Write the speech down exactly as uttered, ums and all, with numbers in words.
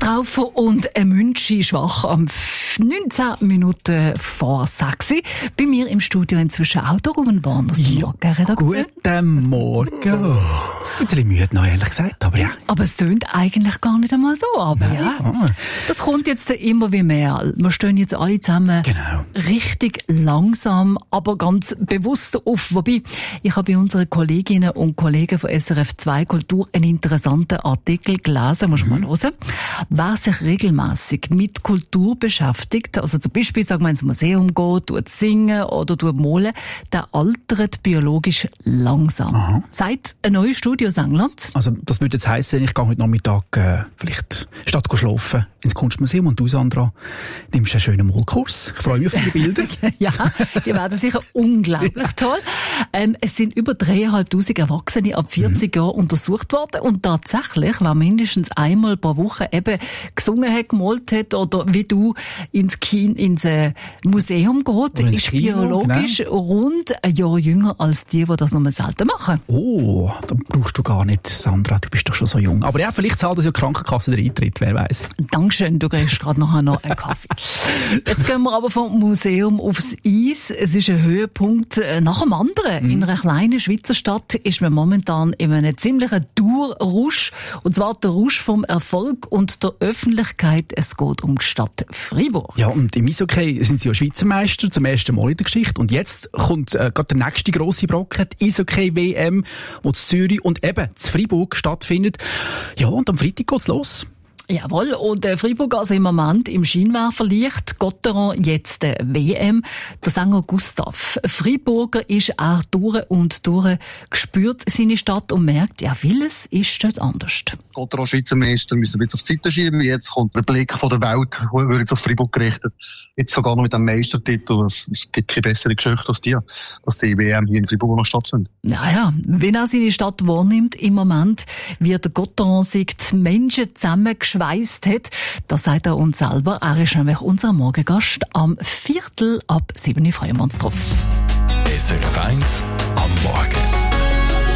drauf und ein Münchi schwach am neunzehn Minuten vor sechs. Bei mir im Studio inzwischen auch der Ruben Born aus der Ja, Morgenredaktion. Guten Morgen. Oh. Ein bisschen müde noch, ehrlich gesagt, aber ja. Aber es tönt eigentlich gar nicht einmal so, aber Nein. ja. Ah. Das kommt jetzt immer wie mehr. Wir stehen jetzt alle zusammen Genau. richtig langsam, aber ganz bewusst auf. Wobei, ich habe bei unseren Kolleginnen und Kollegen von S R F zwei Kultur einen interessanten Artikel gelesen, muss man Mhm. mal hören. Wer sich regelmässig mit Kultur beschäftigt, also zum Beispiel, sagen wir, ins Museum geht, tut singen oder tut malen, der altert biologisch langsam. Aha. Sagt eine neue Studie aus England. Also, das würde jetzt heissen, ich gehe heute Nachmittag äh, vielleicht statt go schlafen ins Kunstmuseum und du, Sandra, nimmst einen schönen Malkurs. Ich freue mich auf deine Bilder. Ja, die werden sicher unglaublich toll. Ähm, es sind über dreieinhalbtausend Erwachsene ab vierzig mhm. Jahren untersucht worden und tatsächlich, wer mindestens einmal pro Woche eben gesungen hat, gemalt hat oder wie du ins Kino, ins äh, Museum geht, ins ist Kino, biologisch genau. rund ein Jahr jünger als die, die das nur selten machen. Oh, da brauchst du gar nicht, Sandra, du bist doch schon so jung. Aber ja, vielleicht zahlt das ja die Krankenkasse den Eintritt, wer weiß. Dankeschön, du kriegst gerade nachher noch einen Kaffee. Jetzt gehen wir aber vom Museum aufs Eis. Es ist ein Höhepunkt nach dem anderen. Mhm. In einer kleinen Schweizer Stadt ist man momentan in einem ziemlichen Dauerrausch. Und zwar der Rausch vom Erfolg und der Öffentlichkeit. Es geht um die Stadt Freiburg. Ja, und im Eishockey sind sie ja Schweizer Meister zum ersten Mal in der Geschichte. Und jetzt kommt äh, gerade der nächste grosse Brocken, die Eishockey-W M, die in Zürich und eben in Freiburg stattfindet. Ja, und am Freitag geht's los. Jawohl, und äh, Freiburg also im Moment im Scheinwerferlicht, Gotteron jetzt der W M. Der Sänger Gustav Freiburger ist er durch und durch, gespürt seine Stadt und merkt, ja, vieles ist dort anders. Gotteron Schweizer Meister müssen wir jetzt auf die Seite schieben. Jetzt kommt der Blick von der Welt, wird jetzt auf Freiburg gerichtet. Jetzt sogar noch mit dem Meistertitel. Es, es gibt keine bessere Geschichte als die, dass die W M hier in Freiburg noch stattfindet. Naja, wenn er seine Stadt wahrnimmt im Moment, wie der Gotteron sich die Menschen zusammengeschweißt hat, das sagt er uns selber. Er ist nämlich unser Morgengast am Viertel ab sieben Uhr freuen wir uns drauf. S R F eins